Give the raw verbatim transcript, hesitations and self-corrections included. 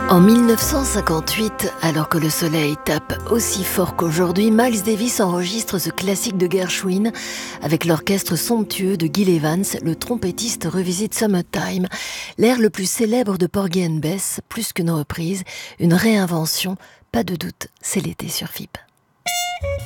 En mille neuf cent cinquante-huit, alors que le soleil tape aussi fort qu'aujourd'hui, Miles Davis enregistre ce classique de Gershwin avec l'orchestre somptueux de Gil Evans. Le trompettiste revisite Summertime, l'air le plus célèbre de Porgy and Bess, plus qu'une reprise, une réinvention. Pas de doute, c'est l'été sur F I B.